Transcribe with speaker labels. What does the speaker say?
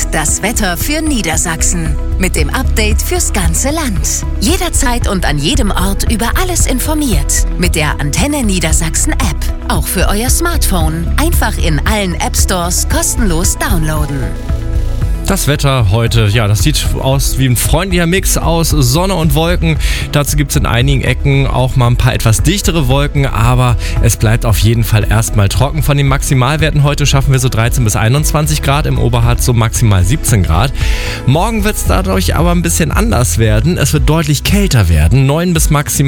Speaker 1: das Wetter für Niedersachsen. Mit dem Update fürs ganze Land. Jederzeit und an jedem Ort über alles informiert. Mit der Antenne Niedersachsen App. Auch für euer Smartphone. Einfach in allen App Stores kostenlos downloaden.
Speaker 2: Das Wetter heute, ja, das sieht aus wie ein freundlicher Mix aus Sonne und Wolken. Dazu gibt es in einigen Ecken auch mal ein paar etwas dichtere Wolken, aber es bleibt auf jeden Fall erstmal trocken. Von den Maximalwerten heute schaffen wir so 13 bis 21 Grad, im Oberharz so maximal 17 Grad. Morgen wird es dadurch aber ein bisschen anders werden. Es wird deutlich kälter werden, 9 bis maximal